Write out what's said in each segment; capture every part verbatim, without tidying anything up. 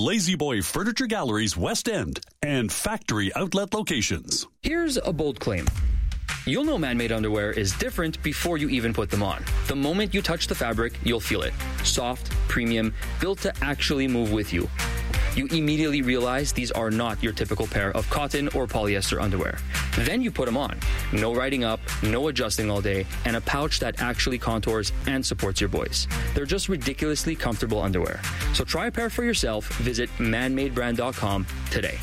Lazy Boy Furniture Galleries West End and factory outlet locations. Here's a bold claim. You'll know man-made underwear is different before you even put them on. The moment you touch the fabric, you'll feel it. Soft, premium, built to actually move with you. You immediately realize these are not your typical pair of cotton or polyester underwear. Then you put them on. No riding up, no adjusting all day, and a pouch that actually contours and supports your boys. They're just ridiculously comfortable underwear. So try a pair for yourself. Visit man made brand dot com today.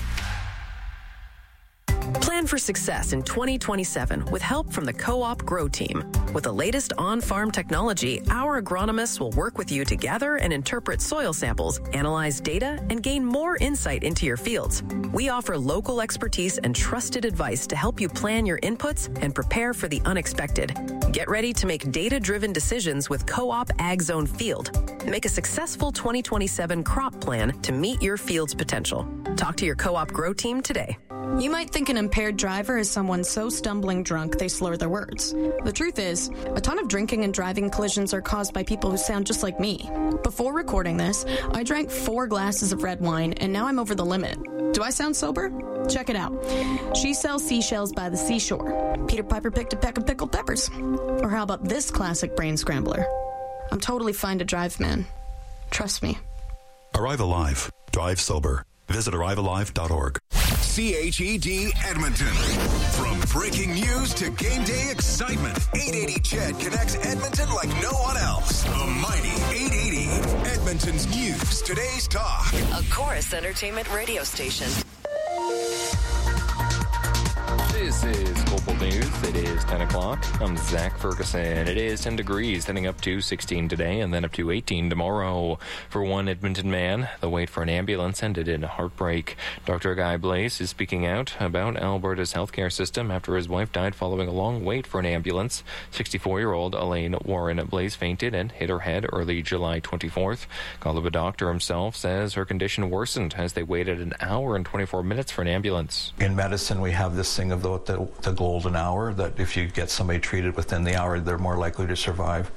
Plan for success in twenty twenty-seven with help from the Co-op Grow Team. With the latest on-farm technology, our agronomists will work with you to gather and interpret soil samples, analyze data, and gain more insight into your fields. We offer local expertise and trusted advice to help you plan your inputs and prepare for the unexpected. Get ready to make data-driven decisions with Co-op Ag Zone Field. Make a successful twenty twenty-seven crop plan to meet your field's potential. Talk to your Co-op Grow Team today. You might think an impaired driver is someone so stumbling drunk they slur their words. The truth is, a ton of drinking and driving collisions are caused by people who sound just like me. Before recording this, I drank four glasses of red wine, and now I'm over the limit. Do I sound sober? Check it out. She sells seashells by the seashore. Peter Piper picked a peck of pickled peppers. Or how about this classic brain scrambler? I'm totally fine to drive, man. Trust me. Arrive Alive. Drive sober. Visit arrive alive dot org. C H E D Edmonton. From breaking news to game day excitement, eight eighty C H E D connects Edmonton like no one else. The mighty eight eighty. Edmonton's news, today's talk. A Chorus Entertainment radio station. This is Global News. It is ten o'clock. I'm Zach Ferguson. It is ten degrees, heading up to sixteen today and then up to eighteen tomorrow. For one Edmonton man, the wait for an ambulance ended in heartbreak. Doctor Guy Blaze is speaking out about Alberta's healthcare system after his wife died following a long wait for an ambulance. sixty-four-year-old Elaine Warren Blaze fainted and hit her head early July twenty-fourth. Golubba doctor himself says her condition worsened as they waited an hour and twenty-four minutes for an ambulance. In medicine, we have this thing of the The, the golden hour, that if you get somebody treated within the hour, they're more likely to survive.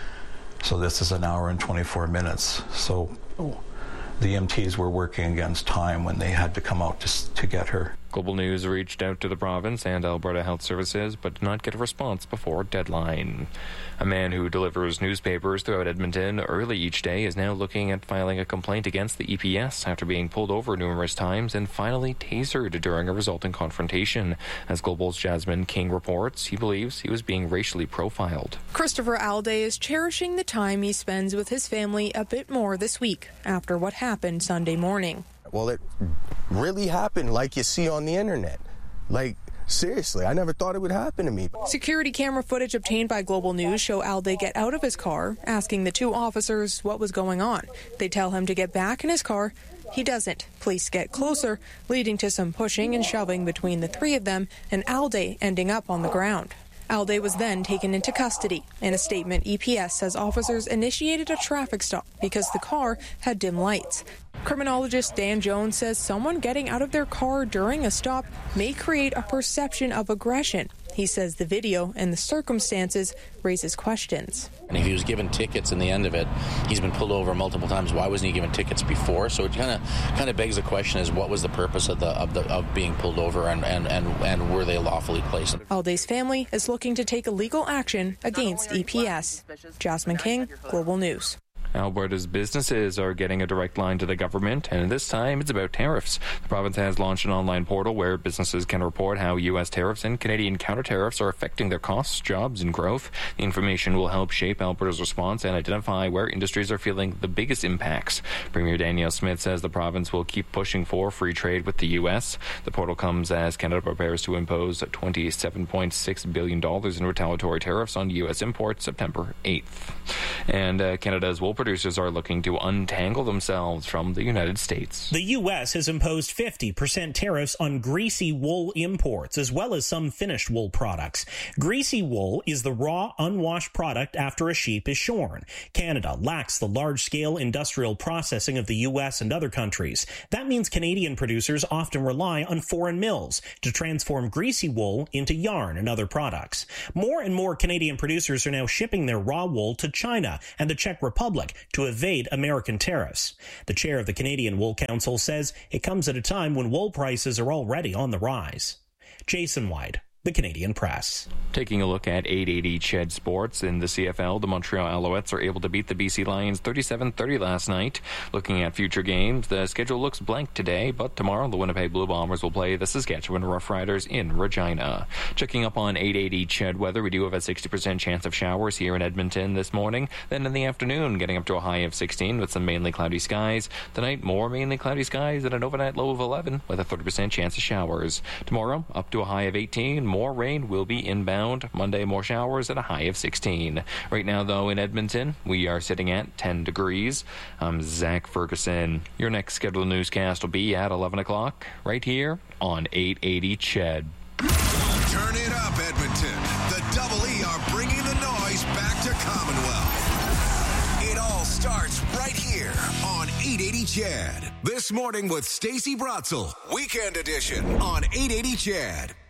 So this is an hour and twenty-four minutes. So oh, the E M Ts were working against time when they had to come out to, to get her. Global News reached out to the province and Alberta Health Services, but did not get a response before deadline. A man who delivers newspapers throughout Edmonton early each day is now looking at filing a complaint against the E P S after being pulled over numerous times and finally tasered during a resulting confrontation. As Global's Jasmine King reports, he believes he was being racially profiled. Christopher Alday is cherishing the time he spends with his family a bit more this week after what happened Sunday morning. Well, it really happened like you see on the internet. Like, seriously, I never thought it would happen to me. Security camera footage obtained by Global News show Alday get out of his car, asking the two officers what was going on. They tell him to get back in his car. He doesn't. Police get closer, leading to some pushing and shoving between the three of them, and Alday ending up on the ground. Alday was then taken into custody. In a statement, E P S says officers initiated a traffic stop because the car had dim lights. Criminologist Dan Jones says someone getting out of their car during a stop may create a perception of aggression. He says the video and the circumstances raises questions. And if he was given tickets in the end of it, he's been pulled over multiple times. Why wasn't he given tickets before? So it kind of kind of begs the question: is what was the purpose of the of the of being pulled over, and and and, and were they lawfully placed? Alday's family is looking to take a legal action against E P S. Jasmine King, Global News. Alberta's businesses are getting a direct line to the government, and this time it's about tariffs. The province has launched an online portal where businesses can report how U S tariffs and Canadian counter-tariffs are affecting their costs, jobs, and growth. The information will help shape Alberta's response and identify where industries are feeling the biggest impacts. Premier Danielle Smith says the province will keep pushing for free trade with the U S. The portal comes as Canada prepares to impose twenty-seven point six billion dollars in retaliatory tariffs on U S imports September eighth. And uh, Canada's wool producers are looking to untangle themselves from the United States. The U S has imposed fifty percent tariffs on greasy wool imports, as well as some finished wool products. Greasy wool is the raw, unwashed product after a sheep is shorn. Canada lacks the large-scale industrial processing of the U S and other countries. That means Canadian producers often rely on foreign mills to transform greasy wool into yarn and other products. More and more Canadian producers are now shipping their raw wool to China and the Czech Republic drug to evade American tariffs. The chair of the Canadian Wool Council says it comes at a time when wool prices are already on the rise. Jason White, The Canadian Press. Taking a look at eight eighty C H E D Sports in the C F L, the Montreal Alouettes are able to beat the B C Lions thirty-seven thirty last night. Looking at future games, the schedule looks blank today, but tomorrow the Winnipeg Blue Bombers will play the Saskatchewan Roughriders in Regina. Checking up on eight eighty C H E D weather, we do have a sixty percent chance of showers here in Edmonton this morning. Then in the afternoon, getting up to a high of sixteen with some mainly cloudy skies. Tonight, more mainly cloudy skies and an overnight low of eleven with a thirty percent chance of showers. Tomorrow, up to a high of eighteen. More rain will be inbound. Monday, more showers at a high of sixteen. Right now, though, in Edmonton, we are sitting at ten degrees. I'm Zach Ferguson. Your next scheduled newscast will be at eleven o'clock, right here on eight eighty C H E D. Turn it up, Edmonton. The Double E are bringing the noise back to Commonwealth. It all starts right here on eight eighty C H E D. This morning with Stacey Brotzel. Weekend edition on eight eighty C H E D.